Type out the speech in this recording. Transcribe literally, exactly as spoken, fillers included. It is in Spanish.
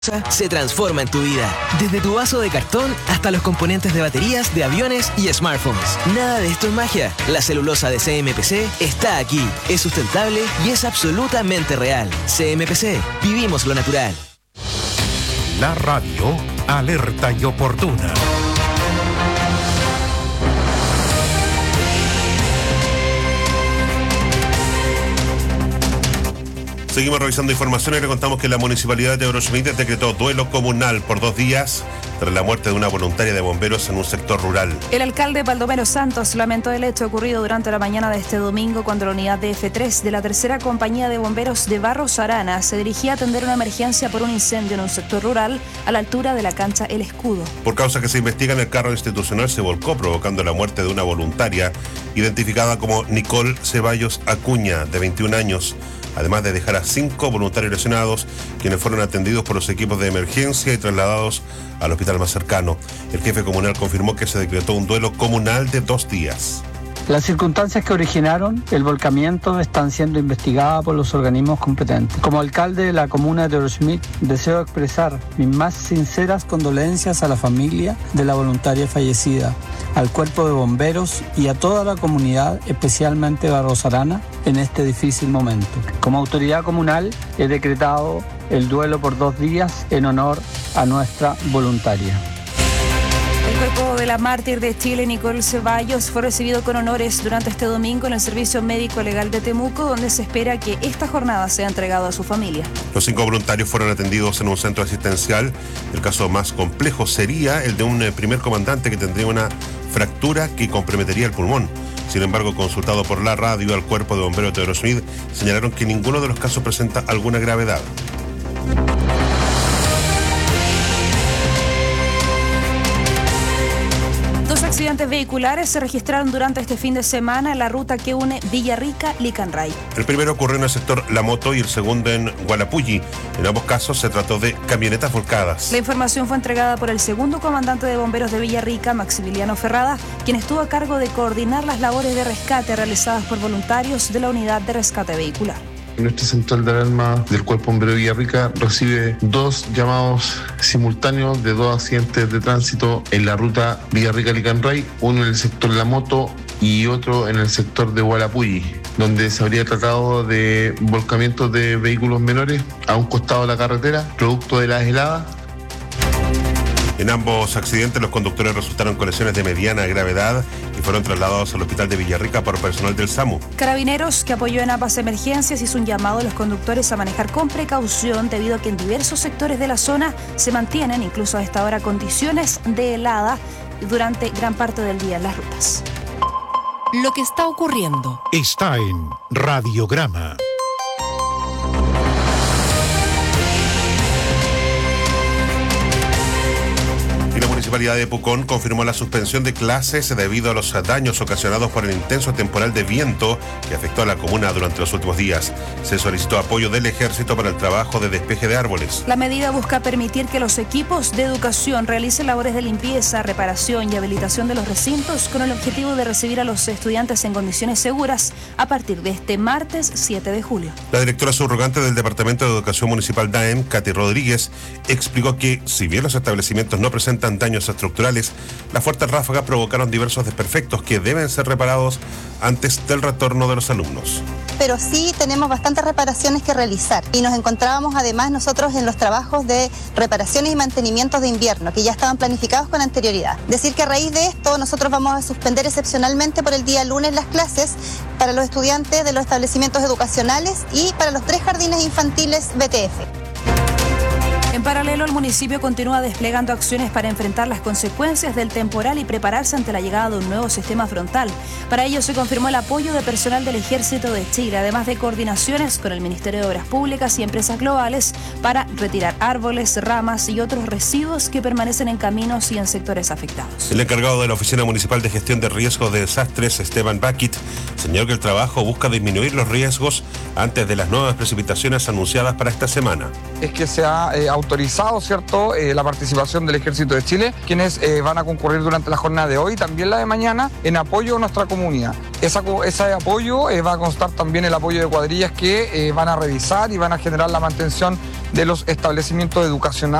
se transforma en tu vida. Desde tu vaso de cartón hasta los componentes de baterías de aviones y smartphones. Nada de esto es magia. La celulosa de C M P C está aquí. Es sustentable y es absolutamente real. C M P C. Vivimos lo natural. La radio alerta y oportuna. Seguimos revisando información y le contamos que la Municipalidad de Orochimí decretó duelo comunal por dos días tras la muerte de una voluntaria de bomberos en un sector rural. El alcalde Baldomero Santos lamentó el hecho ocurrido durante la mañana de este domingo cuando la unidad de F tres de la tercera compañía de bomberos de Barros Arana se dirigía a atender una emergencia por un incendio en un sector rural a la altura de la cancha El Escudo. Por causa que se investiga, el carro institucional se volcó provocando la muerte de una voluntaria identificada como Nicole Ceballos Acuña, de veintiún años. Además de dejar a cinco voluntarios lesionados, quienes fueron atendidos por los equipos de emergencia y trasladados al hospital más cercano. El jefe comunal confirmó que se decretó un duelo comunal de dos días. Las circunstancias que originaron el volcamiento están siendo investigadas por los organismos competentes. Como alcalde de la comuna de Orochimí, deseo expresar mis más sinceras condolencias a la familia de la voluntaria fallecida, al cuerpo de bomberos y a toda la comunidad, especialmente Barros Arana, en este difícil momento. Como autoridad comunal he decretado el duelo por dos días en honor a nuestra voluntaria. El cuerpo de la mártir de Chile, Nicole Ceballos, fue recibido con honores durante este domingo en el Servicio Médico Legal de Temuco, donde se espera que esta jornada sea entregada a su familia. Los cinco voluntarios fueron atendidos en un centro asistencial. El caso más complejo sería el de un primer comandante que tendría una fractura que comprometería el pulmón. Sin embargo, consultado por la radio al cuerpo de bomberos de Orochimí, señalaron que ninguno de los casos presenta alguna gravedad. Accidentes vehiculares se registraron durante este fin de semana en la ruta que une Villarrica-Licanray. El primero ocurrió en el sector La Moto y el segundo en Gualapulli. En ambos casos se trató de camionetas volcadas. La información fue entregada por el segundo comandante de bomberos de Villarrica, Maximiliano Ferrada, quien estuvo a cargo de coordinar las labores de rescate realizadas por voluntarios de la unidad de rescate vehicular. Nuestra central de alarma del Cuerpo Bombero de Villarrica recibe dos llamados simultáneos de dos accidentes de tránsito en la ruta Villarrica-Licanray, uno en el sector La Moto y otro en el sector de Gualapulli, donde se habría tratado de volcamientos de vehículos menores a un costado de la carretera, producto de las heladas. En ambos accidentes los conductores resultaron con lesiones de mediana gravedad y fueron trasladados al hospital de Villarrica por personal del SAMU. Carabineros, que apoyó en ambas emergencias, hizo un llamado a los conductores a manejar con precaución debido a que en diversos sectores de la zona se mantienen, incluso a esta hora, condiciones de helada durante gran parte del día en las rutas. Lo que está ocurriendo está en Radiograma. La Municipalidad de Pucón confirmó la suspensión de clases debido a los daños ocasionados por el intenso temporal de viento que afectó a la comuna durante los últimos días. Se solicitó apoyo del Ejército para el trabajo de despeje de árboles. La medida busca permitir que los equipos de educación realicen labores de limpieza, reparación y habilitación de los recintos con el objetivo de recibir a los estudiantes en condiciones seguras a partir de este martes siete de julio. La directora subrogante del Departamento de Educación Municipal D A E M, Katy Rodríguez, explicó que si bien los establecimientos no presentan daños estructurales, las fuertes ráfagas provocaron diversos desperfectos que deben ser reparados antes del retorno de los alumnos. Pero sí tenemos bastantes reparaciones que realizar y nos encontrábamos además nosotros en los trabajos de reparaciones y mantenimientos de invierno que ya estaban planificados con anterioridad. Decir que a raíz de esto nosotros vamos a suspender excepcionalmente por el día lunes las clases para los estudiantes de los establecimientos educacionales y para los tres jardines infantiles B T F. En paralelo, el municipio continúa desplegando acciones para enfrentar las consecuencias del temporal y prepararse ante la llegada de un nuevo sistema frontal. Para ello se confirmó el apoyo de personal del Ejército de Chile, además de coordinaciones con el Ministerio de Obras Públicas y empresas globales para retirar árboles, ramas y otros residuos que permanecen en caminos y en sectores afectados. El encargado de la Oficina Municipal de Gestión de Riesgos de Desastres, Esteban Bakit, señaló que el trabajo busca disminuir los riesgos antes de las nuevas precipitaciones anunciadas para esta semana. Es que se ha eh, autorizado autorizado, ¿cierto?, eh, la participación del Ejército de Chile, quienes eh, van a concurrir durante la jornada de hoy, también la de mañana, en apoyo a nuestra comunidad. Esa, ese apoyo eh, va a constar también el apoyo de cuadrillas que eh, van a revisar y van a generar la mantención de los establecimientos educacionales